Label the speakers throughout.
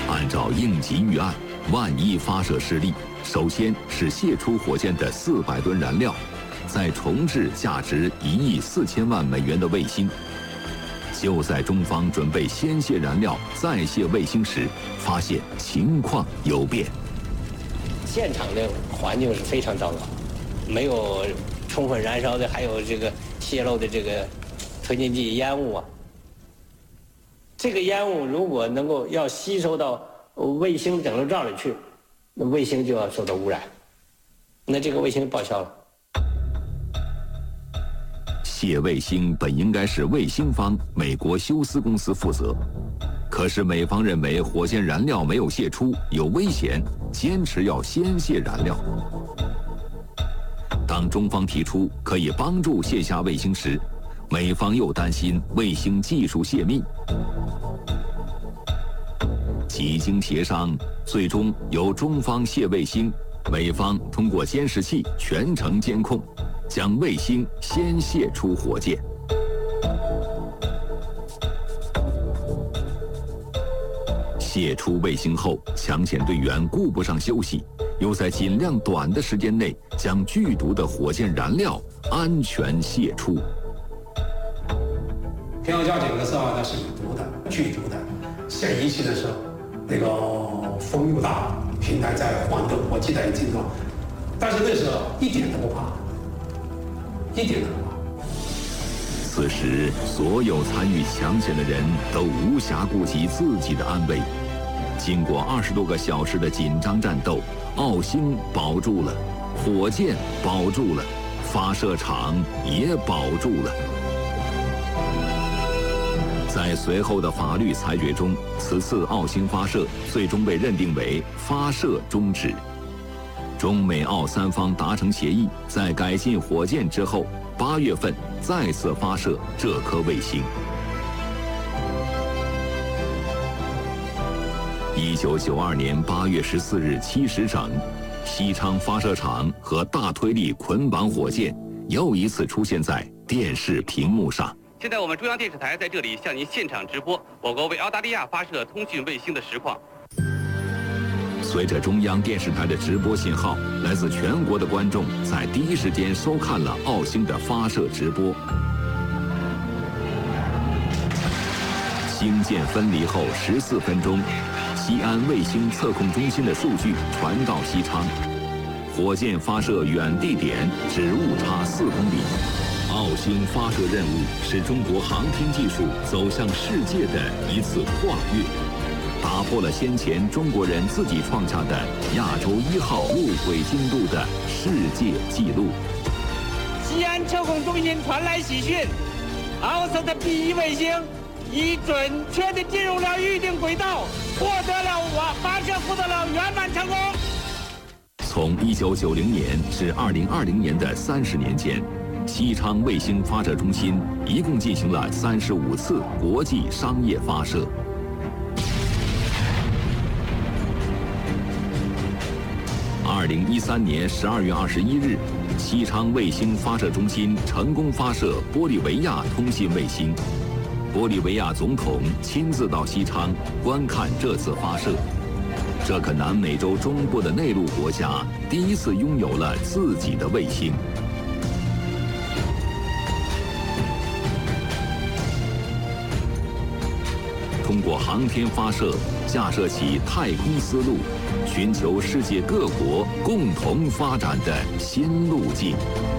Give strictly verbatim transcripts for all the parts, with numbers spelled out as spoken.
Speaker 1: 按照应急预案，万一发射失利，首先是泄出火箭的四百吨燃料，再重置价值一亿四千万美元的卫星。就在中方准备先泄燃料再泄卫星时，发现情况有变。
Speaker 2: 现场的环境是非常糟糕，没有充分燃烧的，还有这个泄漏的这个推进剂烟雾啊。这个烟雾如果能够要吸收到卫星整流罩里去，那卫星就要受到污染，那这个卫星报销了。
Speaker 1: 泄卫星本应该是卫星方美国休斯公司负责，可是美方认为火箭燃料没有泄出有危险，坚持要先泄燃料。当中方提出可以帮助卸下卫星时，美方又担心卫星技术泄密。几经协商，最终由中方泄卫星，美方通过监视器全程监控，将卫星先泄出火箭。泄出卫星后，抢险队员顾不上休息，又在尽量短的时间内将剧毒的火箭燃料安全泄出。
Speaker 3: 天后胶井的时候，它是有毒的、剧毒的。献仪器的时候，那个风又大，平台在晃动，我记得很清楚。但是那时候一点都不怕，一点都不怕。
Speaker 1: 此时，所有参与抢险的人都无暇顾及自己的安危。经过二十多个小时的紧张战斗，奥星保住了，火箭保住了，发射场也保住了。在随后的法律裁决中，此次奥星发射最终被认定为发射终止。中美澳三方达成协议，在改进火箭之后，八月份再次发射这颗卫星。一九九二年八月十四日七时整，西昌发射场和大推力捆绑火箭又一次出现在电视屏幕上。
Speaker 4: 现在我们中央电视台在这里向您现场直播我国为澳大利亚发射通讯卫星的实况。
Speaker 1: 随着中央电视台的直播信号，来自全国的观众在第一时间收看了奥星的发射直播。星舰分离后十四分钟，西安卫星测控中心的数据传到西昌，火箭发射远地点只误差四公里。奥星发射任务是中国航天技术走向世界的一次跨越，打破了先前中国人自己创下的亚洲一号入轨精度的世界纪录。
Speaker 5: 西安测控中心传来喜讯，奥斯的 B 一卫星已准确地进入了预定轨道，获得了我发射获得了圆满成功。
Speaker 1: 从一九九零年至二零二零年的三十年间，西昌卫星发射中心一共进行了三十五次国际商业发射。二零一三年十二月二十一日，西昌卫星发射中心成功发射玻利维亚通信卫星。玻利维亚总统亲自到西昌观看这次发射。这个南美洲中部的内陆国家第一次拥有了自己的卫星。通过航天发射，架设起太空丝路，寻求世界各国共同发展的新路径。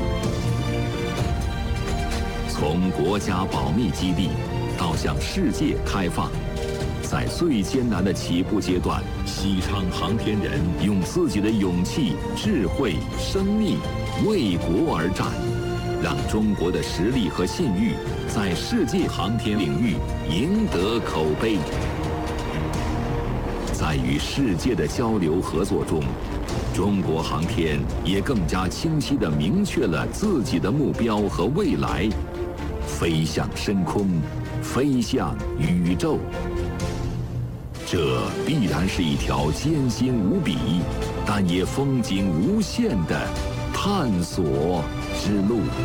Speaker 1: 从国家保密基地到向世界开放，在最艰难的起步阶段，西昌航天人用自己的勇气、智慧、生命为国而战，让中国的实力和信誉在世界航天领域赢得口碑。在与世界的交流合作中，中国航天也更加清晰地明确了自己的目标和未来，飞向深空，飞向宇宙。这必然是一条艰辛无比，但也风景无限的探索之路。